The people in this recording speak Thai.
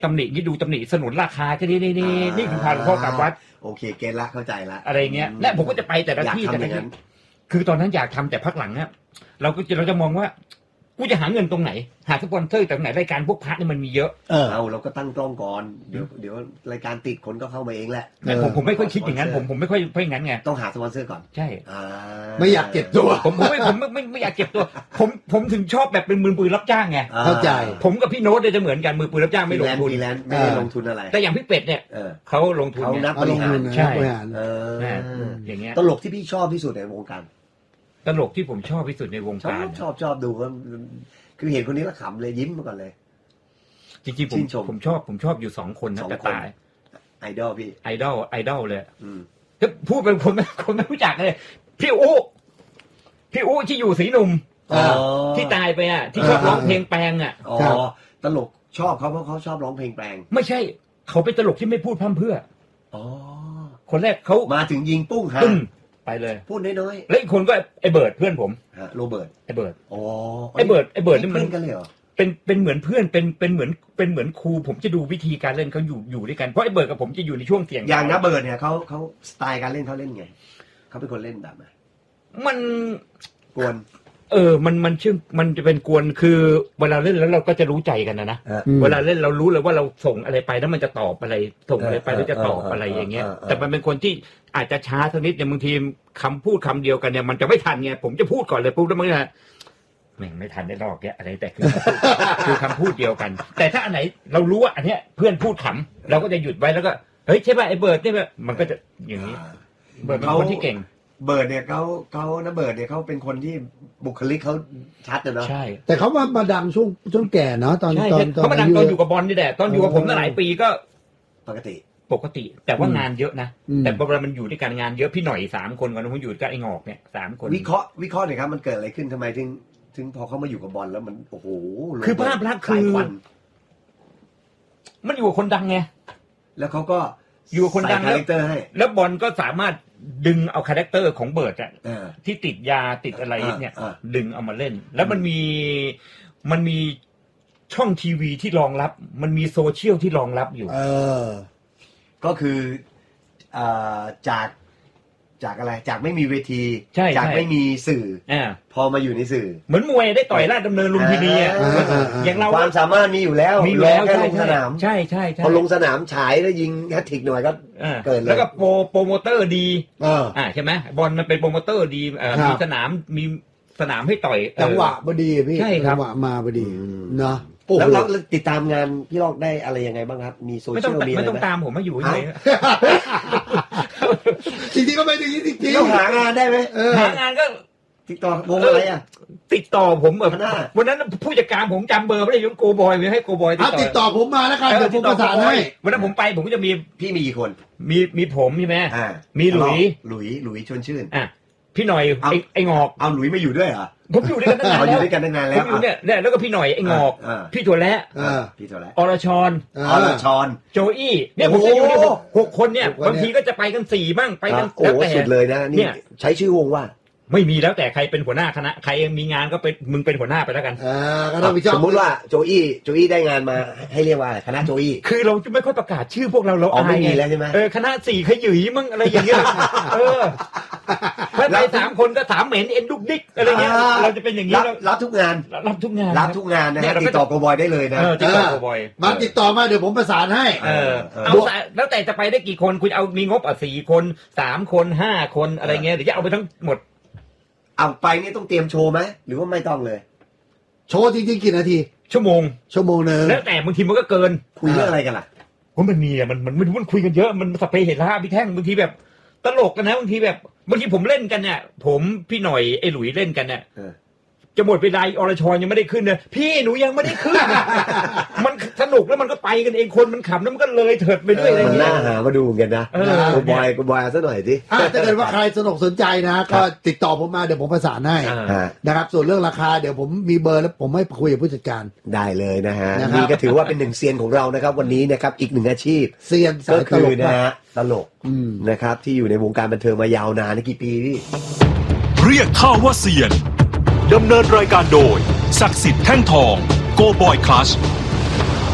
ตำหนินี่ดูตำหนิสนุนราคาแค่นี้นี่คือพาหลวงพ่อกลับวัดโอเคเกณฑ์ละเข้าใจละอะไรเงี้ยและผมก็จะไปแต่ละที่คือตอนนั้นอยากทำแต่พักหลังเนี่ยเราจะมองว่ากูจะหาเงินตรงไหนหาสปอนเซอร์จากไหนรายการพวกพระนี่มันมีเยอะเราก็ตั้งกล้องก่อนเดี๋ยวรายการติดคนก็เข้ามาเองแหละผมไม่ค่อยคิดอย่างนั้นผมไม่ค่อยงั้นไงต้องหาสปอนเซอร์ก่อนใช่ไม่อยากเก็บตัวผมไม่อยากเก็บตัวผมถึงชอบแบบเป็นมือปืนรับจ้างไงเข้าใจผมกับพี่โน้ตเนี่ยจะเหมือนกันมือปืนรับจ้างไม่ลงทุนไม่ได้ลงทุนอะไรแต่อย่างพี่เป็ดเนี่ยเขาลงทุนเขานับบริหารใช่อย่างเงี้ยตลกที่พี่ชอบที่สุดในวงการตลกที่ผมชอบที่สุดในวงการชอบดูว่าคือเห็นคนนี้แล้วขำเลยยิ้มมาก่อนเลยจริงๆผมชอบอยู่2คนนะแต่ตายไอดอลพี่ไอดอลเลยถ้าพูดเป็นคนไม่รู้จักเลยพี่อู้ที่อยู่ศรีหนุ่มที่ตายไปอ่ะที่ชอบร้องเพลงแปลงอ่ะตลกชอบเขาเพราะเขาชอบร้องเพลงแปลงไม่ใช่เขาเป็นตลกที่ไม่พูดพร่ำเพื่อคนแรกเขามาถึงยิงปุ้งฮะไปเลยพูดน้อยๆแล้วอีกคนก็ไอเบิร์ดเพื่อนผมโรเบิร์ตไอเบิร์ดไอเบิร์ดนี่มันกันเลยเหรอเป็นเหมือนเพื่อนเป็นเหมือนครูผมจะดูวิธีการเล่นเขาอยู่ด้วยกันเพราะไอเบิร์ดกับผมจะอยู่ในช่วงเสี่ยงอย่างนะเบิร์ดเนี่ยเขาสไตล์การเล่นเขาเล่นไงเขาเป็นคนเล่นแบบไหนมันกวนมันชื่อมันจะเป็นกวนคือเวลาเล่นแล้วเราก็จะรู้ใจกันนะเวลาเล่นเรารู้เลยว่าเราส่งอะไรไปแล้วมันจะตอบอะไรส่งอะไรไปแล้วจะตอบอะไรอย่างเงี้ยแต่มันเป็นคนที่อาจจะช้าสักนิดเนี่ยบางทีคำพูดคำเดียวกันเนี่ยมันจะไม่ทันไงผมจะพูดก่อนเลยปุ๊บแล้วมันจะแม่งไม่ทันได้ลอกแกอะไรแต่คือคำพูดเดียวกันแต่ถ้าอันไหนเรารู้ว่าอันเนี้ยเพื่อนพูดขำเราก็จะหยุดไว้แล้วก็เฮ้ยใช่ป่ะไอ้เบิร์ดเนี่ยมันก็จะอย่างนี้เบิร์ดเป็นคนที่เก่งเบิร์ดเนี่ยเขานะเบิร์ดเนี่ยเขาเป็นคนที่บุคลิกเขาชัดเลยเนาะใช่แต่เขามาดังช่วงแก่เนาะตอนเขามาดังตอนอยู่กับบอลนี่แหละตอนอยู่กับผมตั้งหลายปีก็ปกติแต่ว่างานเยอะนะแต่เวลามันอยู่ด้วยกันงานเยอะพี่หน่อย3คนก่อนผมอยู่กับไอ้งอกเนี่ย3คนวิเคราะห์หน่อยครับมันเกิดอะไรขึ้นทำไมถึงพอเขามาอยู่กับบอลแล้วมันโอ้โหคือภาพลักษณ์คือมันอยู่กับคนดังไงแล้วเขาก็อยู่กับคนดังแล้วบอลก็สามารถดึงเอาคาแรคเตอร์ของเบิร์ดอะที่ติดยาติดอะไรเนี่ยดึงเอามาเล่นแล้วมันมีช่องทีวีที่รองรับมันมีโซเชียลที่รองรับอยู่ก็คือจากอะไรจากไม่มีเวทีจากไม่มีสื่อพอมาอยู่ในสื่อเหมือนมวยได้ต่อยราชดำเนินลุมพินีอ่ะอย่างเราความสามารถมีอยู่แล้วแค่ลงสนามใช่พอลงสนามฉายแล้วยิงแฮตทริกหน่อยก็เกิดเลยแล้วก็โปรโมเตอร์ดีใช่ไหมบอลมันเป็นโปรโมเตอร์ดีมีสนามให้ต่อยจังหวะพอดีพี่จังหวะมาพอดีเนาะแล้วติดตามงานพี่ลอกได้อะไรยังไงบ้างครับมีโซเชียลมีอะไรไม่ต้องตามผมมาอยู่เฉยจริงๆก็ไม่จริงๆเราหางานได้ไหมหางานก็ติดต่อวงอะไรอ่ะติดต่อผมแบบวันนั้นผู้จัดการผมจำเบอร์ไม่ได้ยงโกบอยไปให้โกบอยติดต่อผมมาแล้วกันเดี๋ยวผมประสานให้วันนั้นผมไปผมก็จะมีพี่มีกี่คนมีผมใช่ไหมมีหลุยชวนชื่นพี่หน่อยไอ้งอกเอาหลุยมาอยู่ด้วยเหรอผมอยู่ด้วยกันตั้งนานแล้วอยู่ด้วยกันตั้งนานแล้วผมอยู่เนี่ยแล้วก็พี่หน่อยไอ้งอกพี่ถั่วและอรชรโจอี้เนี่ยผมจะอยู่นี่6คนเนี่ยบางทีก็จะไปกัน4บ้างไปกันแล้วแต่สุดเลยนะนี่ใช้ชื่อวงว่าไม่มีแล้วแต่ใครเป็นหัวหน้าคณะใครมีงานก็เป็นมึงเป็นหัวหน้าไปแล้วกันสมมุติว่าโจอี้ได้งานมาให้เรียกว่าคณะโจอี้คือเราจะไม่ค่อยประกาศชื่อพวกเราอายไงแล้วใช่ไหมคณะ4ขยุยมึงอะไรอย่างเงี้ยถ้าไป3คนก็3เหม็นเอ็นดุกดิกอะไรเงี้ยเราจะเป็นอย่างนี้รับทุกงานนะฮะติดต่อโกบอยได้เลยนะติดต่อโกบอยมาติดต่อมาเดี๋ยวผมประสานให้เอาแล้วแต่จะไปได้กี่คนคุณเอามีงบ4คน3คน5คนอะไรเงี้ยเดี๋ยวจะเอาไปทั้งหมดเอาไปนี่ต้องเตรียมโชว์ไหมหรือว่าไม่ต้องเลยโชว์จริงๆกี่นาทีชั่วโมงนึงแล้วแต่บางทีมันก็เกินคุยเรื่องอะไรกันล่ะผมมันมีอ่ะมันคุยกันเยอะมันสเปรย์เห็นละพี่แท่งบางทีแบบตลกกันนะบางทีผมเล่นกันเนี่ยผมพี่หน่อยไอ้หลุยเล่นกันเนี่ยจะหมดเวลาอรชรยังไม่ได้ขึ้นเลยพี่หนูยังไม่ได้ขึ้นมันสนุกแล้วมันก็ไปกันเองคนมันขำแล้วมันก็เลยเถิดไปด้วยอะไรอย่างเงี้ยน่าหามาดูกันนะโกบอยซะหน่อยสิถ้าเกิดว่าใครสนใจนะก็ติดต่อผมมาเดี๋ยวผมประสานให้นะครับส่วนเรื่องราคาเดี๋ยวผมมีเบอร์แล้วผมให้คุยกับผู้จัดการได้เลยนะฮะนี่ก็ถือว่าเป็น1เซียนของเรานะครับวันนี้นะครับอีก1อาชีพเซียนก็คือนะฮะตลกนะครับที่อยู่ในวงการบันเทิงมายาวนานกี่ปีพี่เรียกข้าว่าเซียนดำเนินรายการโดยศักดิ์สิทธิ์แท่งทองโกบอยคลัช